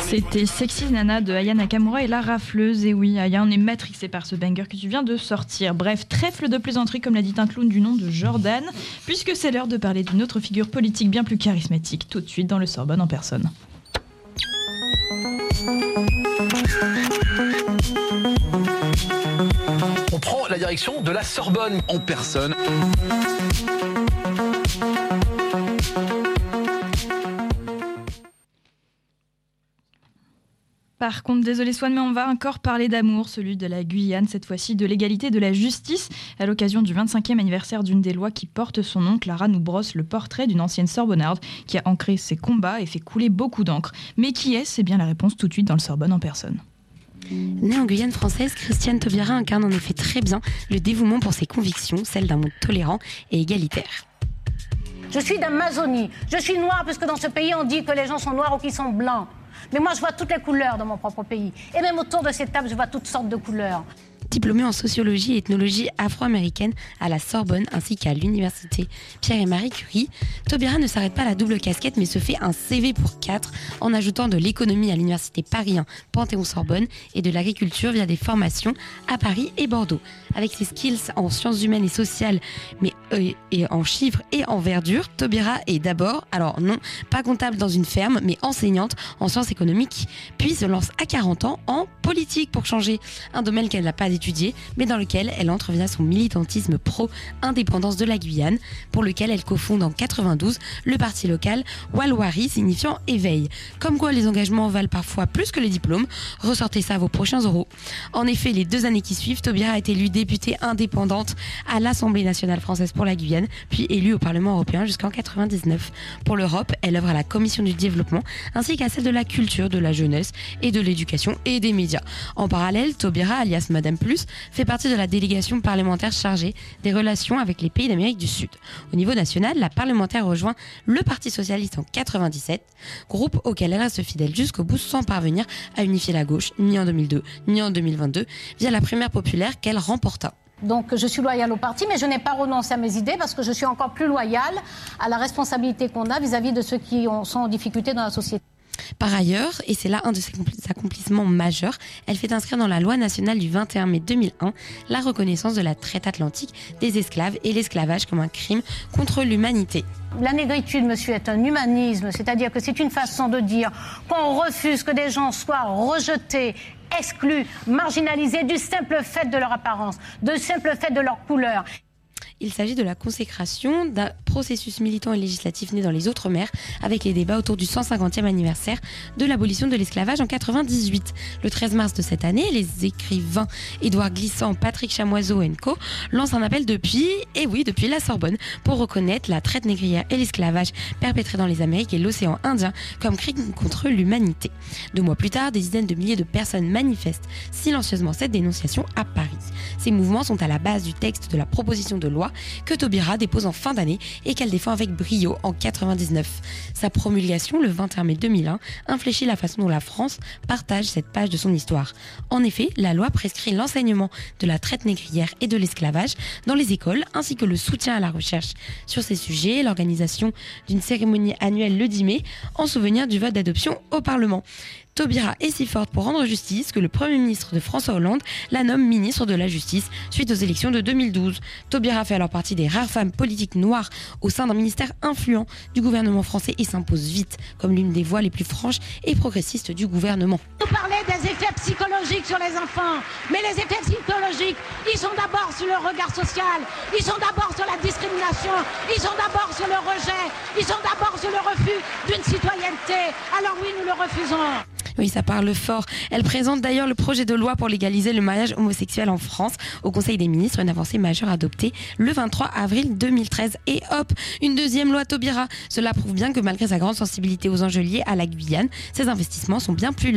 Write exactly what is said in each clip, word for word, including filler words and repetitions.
C'était Sexy Nana de Aya Nakamura et la rafleuse. Et oui, Aya, on est matrixé par ce banger que tu viens de sortir. Bref, trèfle de plaisanterie, comme l'a dit un clown du nom de Jordan, puisque c'est l'heure de parler d'une autre figure politique bien plus charismatique, tout de suite dans le Sorbonne en personne. On prend la direction de la Sorbonne en personne. Par contre, désolé Swan, mais on va encore parler d'amour, celui de la Guyane, cette fois-ci de l'égalité et de la justice. À l'occasion du vingt-cinquième anniversaire d'une des lois qui porte son nom, Clara nous brosse le portrait d'une ancienne sorbonnarde qui a ancré ses combats et fait couler beaucoup d'encre. Mais qui est-ce ? C'est bien la réponse tout de suite dans le Sorbonne en personne. Née en Guyane française, Christiane Taubira incarne en effet très bien le dévouement pour ses convictions, celle d'un monde tolérant et égalitaire. Je suis d'Amazonie, je suis noire parce que dans ce pays on dit que les gens sont noirs ou qu'ils sont blancs. Mais moi je vois toutes les couleurs dans mon propre pays. Et même autour de cette table je vois toutes sortes de couleurs. Diplômée en sociologie et ethnologie afro-américaine à la Sorbonne ainsi qu'à l'université Pierre et Marie Curie, Taubira ne s'arrête pas à la double casquette mais se fait un C V pour quatre en ajoutant de l'économie à l'université Paris un Panthéon-Sorbonne et de l'agriculture via des formations à Paris et Bordeaux. Avec ses skills en sciences humaines et sociales, mais euh, et en chiffres et en verdure, Taubira est d'abord, alors non, pas comptable dans une ferme, mais enseignante en sciences économiques, puis se lance à quarante ans en politique pour changer, un domaine qu'elle n'a pas étudié, mais dans lequel elle entre via son militantisme pro-indépendance de la Guyane, pour lequel elle cofonde en quatre-vingt-douze le parti local Walwari, signifiant éveil. Comme quoi les engagements valent parfois plus que les diplômes, ressortez ça à vos prochains euros. En effet, les deux années qui suivent, Taubira a été élue députée indépendante à l'Assemblée nationale française pour la Guyane, puis élue au Parlement européen jusqu'en quatre-vingt-dix-neuf. Pour l'Europe, elle œuvre à la Commission du développement, ainsi qu'à celle de la culture, de la jeunesse et de l'éducation et des médias. En parallèle, Taubira, alias Madame Plus, fait partie de la délégation parlementaire chargée des relations avec les pays d'Amérique du Sud. Au niveau national, la parlementaire rejoint le Parti socialiste en quatre-vingt-dix-sept, groupe auquel elle reste fidèle jusqu'au bout sans parvenir à unifier la gauche, ni en deux mille deux, ni en deux mille vingt-deux, via la primaire populaire qu'elle remporta. Donc je suis loyale au parti, mais je n'ai pas renoncé à mes idées parce que je suis encore plus loyale à la responsabilité qu'on a vis-à-vis de ceux qui ont, sont en difficulté dans la société. Par ailleurs, et c'est là un de ses accomplissements majeurs, elle fait inscrire dans la loi nationale du vingt et un mai deux mille un la reconnaissance de la traite atlantique des esclaves et l'esclavage comme un crime contre l'humanité. La négritude, monsieur, est un humanisme, c'est-à-dire que c'est une façon de dire qu'on refuse que des gens soient rejetés, exclus, marginalisés du simple fait de leur apparence, du simple fait de leur couleur. Il s'agit de la consécration d'un processus militant et législatif né dans les Outre-mer avec les débats autour du cent cinquantième anniversaire de l'abolition de l'esclavage en quatre-vingt-dix-huit. Le treize mars de cette année, les écrivains Édouard Glissant, Patrick Chamoiseau et co lancent un appel depuis, et oui, depuis la Sorbonne, pour reconnaître la traite négrière et l'esclavage perpétrés dans les Amériques et l'océan Indien comme crime contre l'humanité. Deux mois plus tard, des dizaines de milliers de personnes manifestent silencieusement cette dénonciation à Paris. Ces mouvements sont à la base du texte de la proposition de loi que Taubira dépose en fin d'année et qu'elle défend avec brio en quatre-vingt-dix-neuf. Sa promulgation, le vingt et un mai deux mille un, infléchit la façon dont la France partage cette page de son histoire. En effet, la loi prescrit l'enseignement de la traite négrière et de l'esclavage dans les écoles, ainsi que le soutien à la recherche sur ces sujets, l'organisation d'une cérémonie annuelle le dix mai, en souvenir du vote d'adoption au Parlement. Taubira est si forte pour rendre justice que le Premier ministre de François Hollande la nomme ministre de la Justice suite aux élections de deux mille douze. Taubira fait alors partie des rares femmes politiques noires au sein d'un ministère influent du gouvernement français et s'impose vite comme l'une des voix les plus franches et progressistes du gouvernement. Vous parlez des effets psychologiques sur les enfants, mais les effets psychologiques, ils sont d'abord sur le regard social, ils sont d'abord sur la discrimination, ils sont d'abord sur le rejet, ils sont d'abord sur le refus d'une citoyenneté. Alors oui, nous le refusons. Oui, ça parle fort. Elle présente d'ailleurs le projet de loi pour légaliser le mariage homosexuel en France au Conseil des ministres, une avancée majeure adoptée le vingt-trois avril deux mille treize. Et hop, une deuxième loi Taubira. Cela prouve bien que malgré sa grande sensibilité aux enjeux liés à la Guyane, ses investissements sont bien plus larges.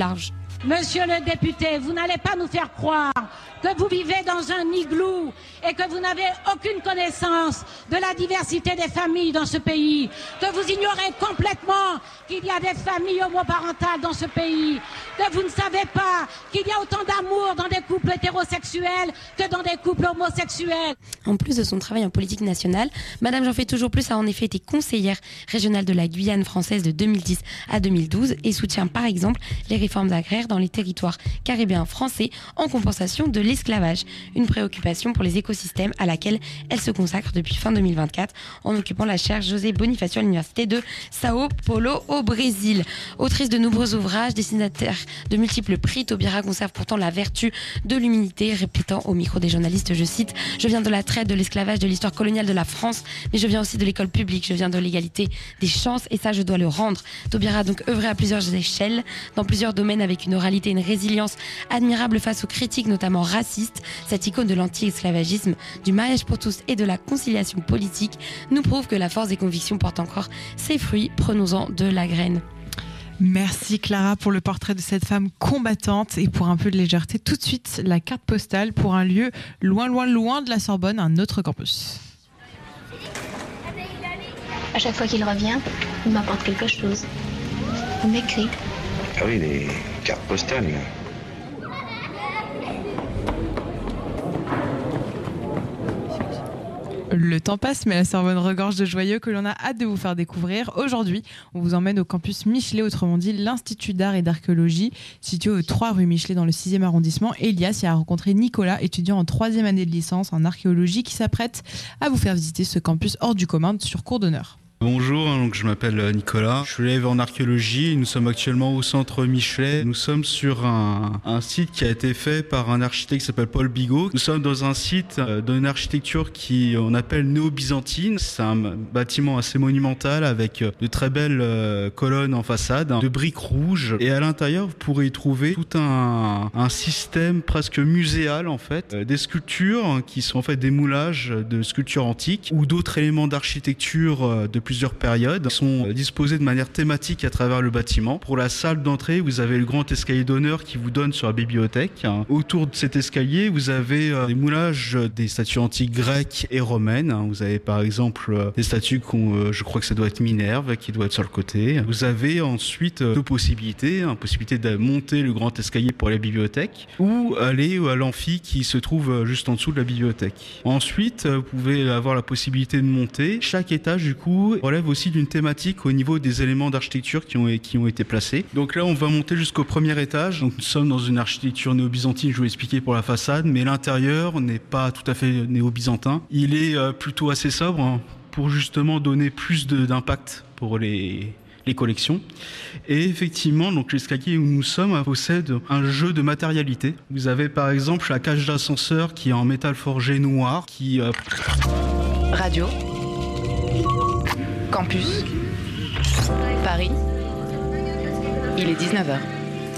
Monsieur le député, vous n'allez pas nous faire croire que vous vivez dans un igloo et que vous n'avez aucune connaissance de la diversité des familles dans ce pays, que vous ignorez complètement qu'il y a des familles homoparentales dans ce pays, que vous ne savez pas qu'il y a autant d'amour dans des couples hétérosexuels que dans des couples homosexuels. En plus de son travail en politique nationale, Madame Jean fait toujours plus a en effet été conseillère régionale de la Guyane française de deux mille dix à deux mille douze et soutient par exemple les réformes agraires dans les territoires caribéens français en compensation de l'esclavage, une préoccupation pour les écosystèmes à laquelle elle se consacre depuis fin deux mille vingt-quatre en occupant la chaire José Bonifacio à l'université de Sao Paulo au Brésil. Autrice de nombreux ouvrages, destinataire de multiples prix, Taubira conserve pourtant la vertu de l'humilité, répétant au micro des journalistes, je cite, « Je viens de la traite, de l'esclavage, de l'histoire coloniale de la France, mais je viens aussi de l'école publique, je viens de l'égalité des chances et ça je dois le rendre. » Taubira a donc œuvré à plusieurs échelles, dans plusieurs domaines avec une oralité et une résilience admirable face aux critiques, notamment racistes. Cette icône de l'anti-esclavagisme, du mariage pour tous et de la conciliation politique nous prouve que la force des convictions porte encore ses fruits. Prenons-en de la graine. Merci Clara pour le portrait de cette femme combattante et pour un peu de légèreté. Tout de suite, la carte postale pour un lieu loin, loin, loin de la Sorbonne, un autre campus. À chaque fois qu'il revient, il m'apporte quelque chose. Il m'écrit. Ah oui, les cartes postales. Le temps passe, mais la Sorbonne regorge de joyeux que l'on a hâte de vous faire découvrir. Aujourd'hui, on vous emmène au campus Michelet, autrement dit l'Institut d'art et d'archéologie, situé aux trois rue Michelet dans le sixième arrondissement. Elias y a rencontré Nicolas, étudiant en troisième année de licence en archéologie, qui s'apprête à vous faire visiter ce campus hors du commun sur cours d'honneur. Bonjour, donc je m'appelle Nicolas, je suis élève en archéologie, nous sommes actuellement au centre Michelet. Nous sommes sur un, un site qui a été fait par un architecte qui s'appelle Paul Bigot. Nous sommes dans un site d'une architecture qui on appelle néo-byzantine. C'est un bâtiment assez monumental avec de très belles colonnes en façade, de briques rouges. Et à l'intérieur, vous pourrez y trouver tout un, un système presque muséal en fait, des sculptures qui sont en fait des moulages de sculptures antiques ou d'autres éléments d'architecture de plusieurs périodes sont disposés de manière thématique à travers le bâtiment. Pour la salle d'entrée, vous avez le grand escalier d'honneur qui vous donne sur la bibliothèque. Autour de cet escalier, vous avez des moulages des statues antiques grecques et romaines. Vous avez par exemple des statues, je crois que ça doit être Minerve, qui doit être sur le côté. Vous avez ensuite deux possibilités. Une possibilité de monter le grand escalier pour la bibliothèque ou aller à l'amphi qui se trouve juste en dessous de la bibliothèque. Ensuite, vous pouvez avoir la possibilité de monter. Chaque étage, du coup, relève aussi d'une thématique au niveau des éléments d'architecture qui ont, qui ont été placés. Donc là, on va monter jusqu'au premier étage. Donc nous sommes dans une architecture néo-byzantine, je vais vous expliquer pour la façade, mais l'intérieur n'est pas tout à fait néo-byzantin. Il est euh, plutôt assez sobre hein, pour justement donner plus de, d'impact pour les... les collections. Et effectivement, donc l'escalier où nous sommes possède un jeu de matérialité. Vous avez par exemple la cage d'ascenseur qui est en métal forgé noir, qui... Euh... Radio. Campus. Paris. Il est dix-neuf heures.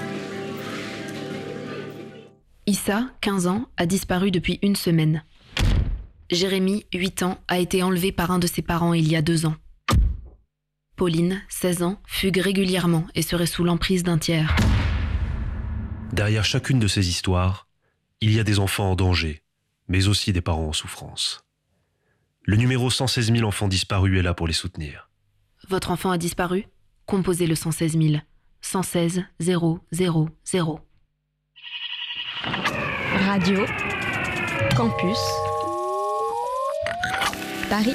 Issa, quinze ans, a disparu depuis une semaine. Jérémy, huit ans, a été enlevé par un de ses parents il y a deux ans. Pauline, seize ans, fugue régulièrement et serait sous l'emprise d'un tiers. Derrière chacune de ces histoires, il y a des enfants en danger, mais aussi des parents en souffrance. Le numéro cent seize mille enfants disparus est là pour les soutenir. Votre enfant a disparu ? Composez le cent seize mille. cent seize zéro zéro zéro. Radio. Campus. Paris.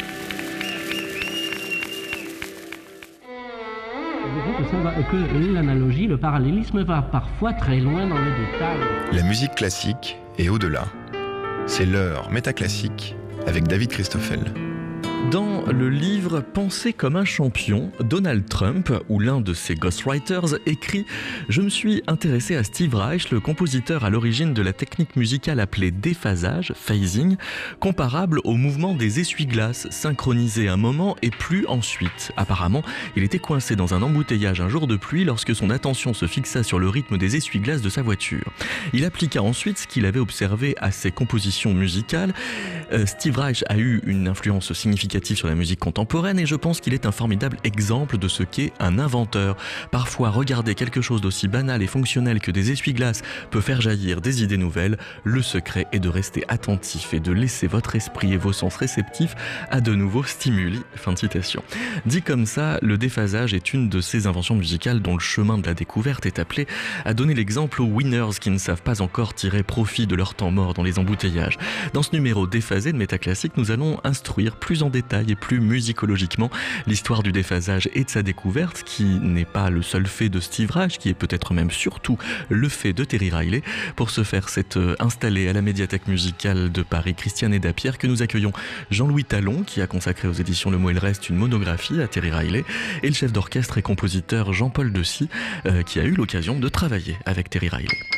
Que l'analogie, le parallélisme va parfois très loin dans le détail. La musique classique est au-delà. C'est l'heure métaclassique avec David Christoffel. Dans le livre « Penser comme un champion », Donald Trump, ou l'un de ses ghostwriters, écrit « Je me suis intéressé à Steve Reich, le compositeur à l'origine de la technique musicale appelée déphasage, phasing, comparable au mouvement des essuie-glaces, synchronisé un moment et plus ensuite. Apparemment, il était coincé dans un embouteillage un jour de pluie lorsque son attention se fixa sur le rythme des essuie-glaces de sa voiture. Il appliqua ensuite ce qu'il avait observé à ses compositions musicales. Euh, Steve Reich a eu une influence significative significatif sur la musique contemporaine et je pense qu'il est un formidable exemple de ce qu'est un inventeur. Parfois, regarder quelque chose d'aussi banal et fonctionnel que des essuie-glaces peut faire jaillir des idées nouvelles. Le secret est de rester attentif et de laisser votre esprit et vos sens réceptifs à de nouveaux stimuli. Fin de citation. Dit comme ça, le déphasage est une de ces inventions musicales dont le chemin de la découverte est appelé à donner l'exemple aux winners qui ne savent pas encore tirer profit de leur temps mort dans les embouteillages. Dans ce numéro déphasé de Métaclassique, nous allons instruire plus en détail et plus musicologiquement l'histoire du déphasage et de sa découverte, qui n'est pas le seul fait de Steve Reich, qui est peut-être même surtout le fait de Terry Riley. Pour ce faire, c'est installé à la médiathèque musicale de Paris Christiane et Dapierre que nous accueillons Jean-Louis Talon, qui a consacré aux éditions Le Mot et le Reste une monographie à Terry Riley, et le chef d'orchestre et compositeur Jean-Paul Dessy, euh, qui a eu l'occasion de travailler avec Terry Riley.